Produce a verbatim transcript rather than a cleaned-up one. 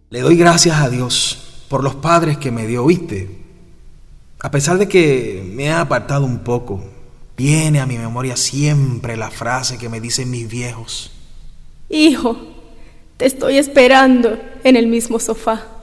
Le doy gracias a Dios por los padres que me dio, ¿viste? A pesar de que me he apartado un poco, viene a mi memoria siempre la frase que me dicen mis viejos. Hijo, te estoy esperando en el mismo sofá.